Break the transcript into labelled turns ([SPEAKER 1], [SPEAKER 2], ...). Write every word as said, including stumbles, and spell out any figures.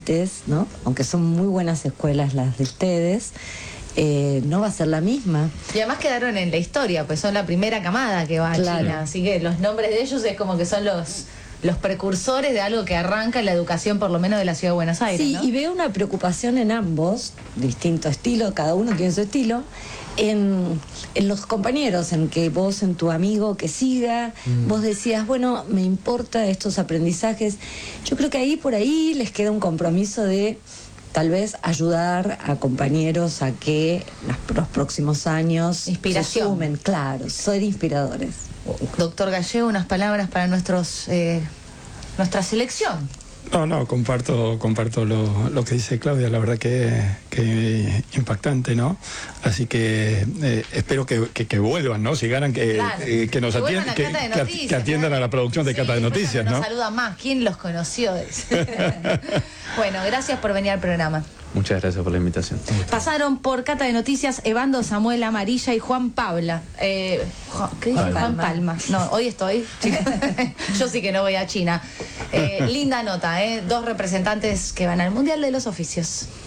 [SPEAKER 1] ¿no? Aunque son muy buenas escuelas las de ustedes, eh, no va a ser la misma.
[SPEAKER 2] Y además quedaron en la historia, pues son la primera camada que va a
[SPEAKER 1] Claro.
[SPEAKER 2] China, así que los nombres de ellos es como que son los, los precursores de algo que arranca en la educación, por lo menos de la ciudad de Buenos Aires,
[SPEAKER 1] Sí,
[SPEAKER 2] ¿no?
[SPEAKER 1] y veo una preocupación en ambos, distinto estilo, cada uno tiene su estilo, en, en los compañeros, en que vos, en tu amigo que siga, mm. vos decías, bueno, me importa estos aprendizajes. Yo creo que ahí por ahí les queda un compromiso de tal vez ayudar a compañeros a que los, los próximos años
[SPEAKER 2] Inspiración.
[SPEAKER 1] se sumen, claro, ser inspiradores.
[SPEAKER 2] Doctor Gallego, unas palabras para nuestros eh, nuestra selección.
[SPEAKER 3] No, no, comparto, comparto lo, lo que dice Claudia, la verdad que, que impactante, ¿no? Así que eh, espero que, que, que vuelvan, ¿no? Si ganan, que,
[SPEAKER 2] claro.
[SPEAKER 3] eh, que nos
[SPEAKER 2] que
[SPEAKER 3] atiendan, que,
[SPEAKER 2] noticias,
[SPEAKER 3] que, que atiendan ¿no? a la producción de
[SPEAKER 2] sí,
[SPEAKER 3] Cata de Noticias,
[SPEAKER 2] nos
[SPEAKER 3] ¿no?
[SPEAKER 2] Nos saluda más, ¿quién los conoció? Bueno, gracias por venir al programa.
[SPEAKER 4] Muchas gracias por la invitación.
[SPEAKER 2] Pasaron por Cata de Noticias Evando, Samuel Amarilla y Juan Pabla. Eh, Juan, ¿Qué dije? Palma. Juan Palma. No, hoy estoy. Yo sí que no voy a China. Eh, linda nota, ¿eh? Dos representantes que van al Mundial de los Oficios.